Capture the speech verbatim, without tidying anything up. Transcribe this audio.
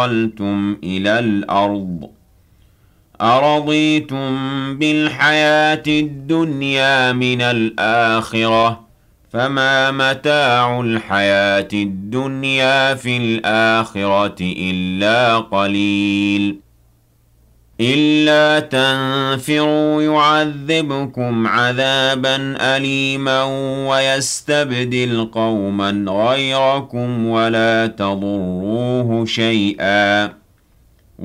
انتقلتم إلى الأرض أرضيتم بالحياة الدنيا من الآخرة فما متاع الحياة الدنيا في الآخرة إلا قليل إلا تنفروا يعذبكم عذابا أليما ويستبدل قوما غيركم ولا تضروه شيئا